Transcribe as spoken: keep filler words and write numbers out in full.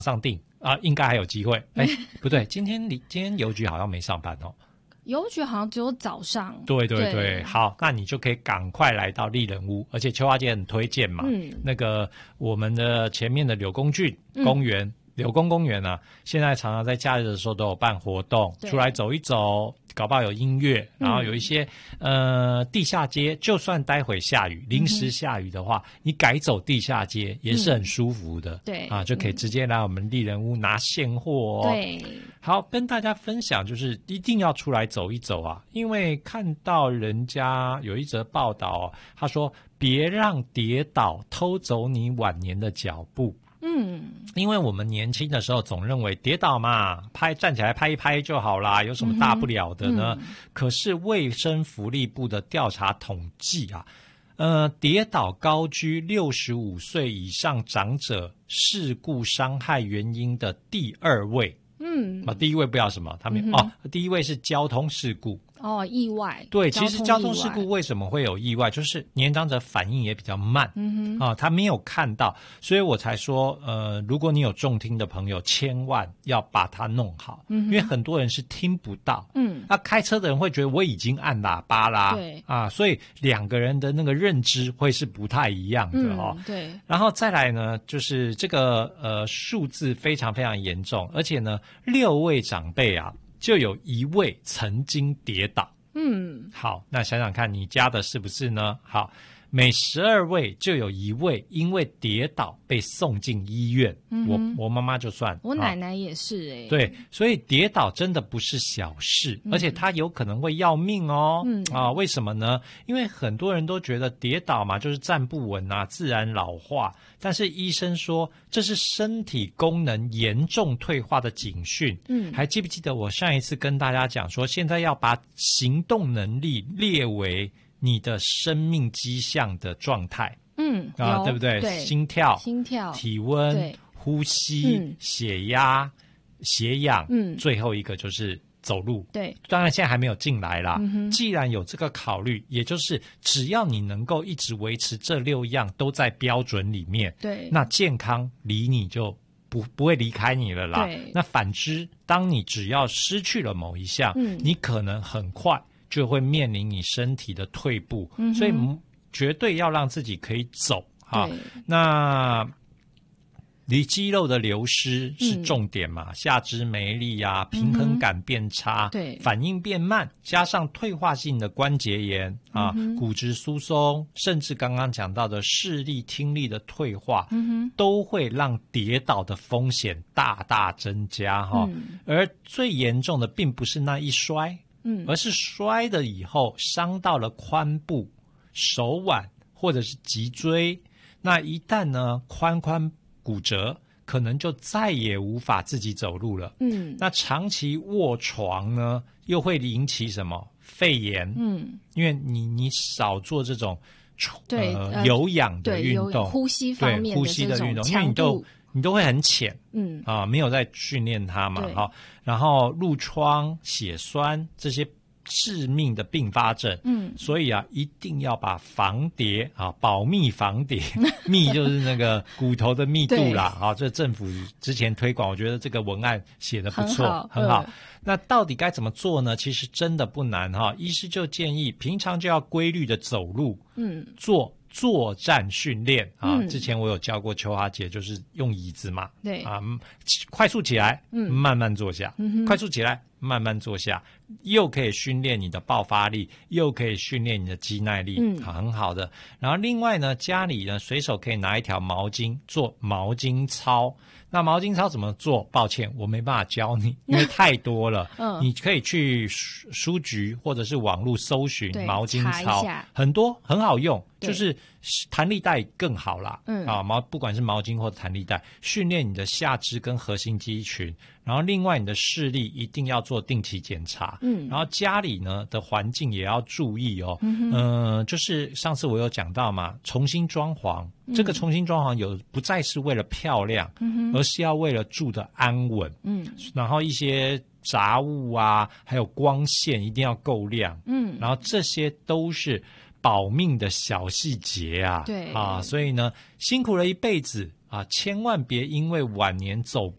上定啊，应该还有机会。哎，不对，今天你今天邮局好像没上班哦。 邮局好像只有早上。 对对 对, 对， 好，那你就可以赶快来到丽人屋，而且秋花姐很推荐嘛。嗯，那个我们的前面的柳公郡公园。嗯柳公公园啊，现在常常在假日的时候都有办活动，出来走一走，搞不好有音乐，然后有一些、嗯、呃地下街，就算待会下雨，临时下雨的话，嗯、你改走地下街也是很舒服的。嗯、对啊，就可以直接来我们丽人屋拿现货哦。对，好，跟大家分享就是一定要出来走一走啊，因为看到人家有一则报道、哦，他说别让跌倒偷走你晚年的脚步。嗯，因为我们年轻的时候总认为跌倒嘛，拍站起来拍一拍就好啦，有什么大不了的呢？嗯嗯、可是卫生福利部的调查统计啊，呃，跌倒高居六十五岁以上长者事故伤害原因的第二位。嗯，啊，第一位不知道什么，他们、嗯、哦，第一位是交通事故。 哦，意外。 对，其实交通事故为什么会有意外，就是年长者反应也比较慢，嗯哼，啊，他没有看到，所以我才说，呃，如果你有重听的朋友，千万要把它弄好，嗯，因为很多人是听不到，嗯，那、啊、开车的人会觉得我已经按喇叭啦，对，啊，所以两个人的那个认知会是不太一样的哦，嗯、对，然后再来呢，就是这个呃数字非常非常严重，而且呢，六位长辈啊。就有一位曾经跌倒，嗯，好，那想想看你家的是不是呢？好，每十二位就有一位因为跌倒被送进医院。嗯、我我妈妈就算， 我奶奶也是哎、欸。 对，所以跌倒真的不是小事，嗯、而且它有可能会要命哦。嗯啊，为什么呢？因为很多人都觉得跌倒嘛就是站不稳啊，自然老化。但是医生说这是身体功能严重退化的警讯。嗯，还记不记得我上一次跟大家讲说，现在要把行动能力列为你的生命迹象的状态。嗯啊，对不对？对，心跳、心跳、体温、呼吸、嗯、血压、血氧，嗯，最后一个就是走路。对，当然现在还没有进来啦。嗯、既然有这个考虑，也就是只要你能够一直维持这六样都在标准里面，对，那健康离你就不不会离开你了啦。对，那反之，当你只要失去了某一项，嗯，你可能很快就会面临你身体的退步。嗯、所以绝对要让自己可以走啊。那你肌肉的流失是重点嘛？嗯、下肢没力啊，平衡感变差，对、嗯，反应变慢，加上退化性的关节炎啊，嗯、骨质疏松，甚至刚刚讲到的视力、听力的退化，嗯、都会让跌倒的风险大大增加哈。嗯、而最严重的并不是那一摔，嗯，而是摔了以后伤到了髋部、手腕或者是脊椎，那一旦呢髋髋骨折，可能就再也无法自己走路了。嗯，那长期卧床呢，又会引起什么肺炎？嗯，因为你你少做这种对、呃、有氧的运动， 呼吸方面的呼吸的运动，因为你都你都会很浅，嗯啊，没有在训练它嘛，好，然后褥疮、血栓这些致命的并发症，嗯，所以啊，一定要把防跌啊，保密防跌，密就是那个骨头的密度啦，啊，这政府之前推广，我觉得这个文案写得不错，很好。很好嗯、那到底该怎么做呢？其实真的不难哈，医师就建议平常就要规律的走路，嗯，做作战训练啊、嗯，之前我有教过秋华姐，就是用椅子嘛，对啊，快速起来，嗯，慢慢坐下，嗯、快速起来，慢慢坐下，又可以训练你的爆发力，又可以训练你的肌耐力，嗯，很好的。然后另外呢，家里呢随手可以拿一条毛巾做毛巾操。那毛巾操怎么做？抱歉，我没办法教你，因为太多了。嗯，你可以去书书局或者是网络搜寻毛巾操，很多很好用，就是弹力带更好啦。嗯啊，毛不管是毛巾或弹力带，训练你的下肢跟核心肌群。然后另外你的视力一定要做定期检查。嗯，然后家里呢的环境也要注意哦。嗯呃，就是上次我有讲到嘛，重新装潢。这个重新装潢有不再是为了漂亮，嗯、而是要为了住的安稳。嗯，然后一些杂物啊，还有光线一定要够亮。嗯，然后这些都是保命的小细节啊。对啊，所以呢，辛苦了一辈子啊，千万别因为晚年走